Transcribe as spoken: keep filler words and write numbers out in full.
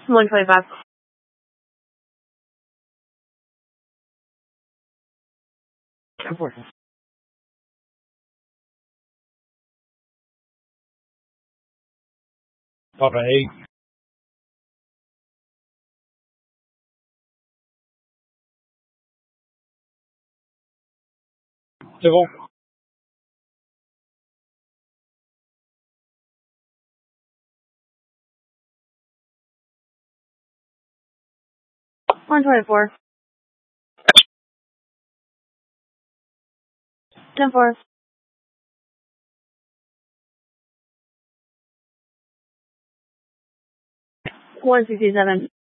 one twenty-five. ten four. Papa eight. Civil. one twenty-four. ten four. one sixty-seven.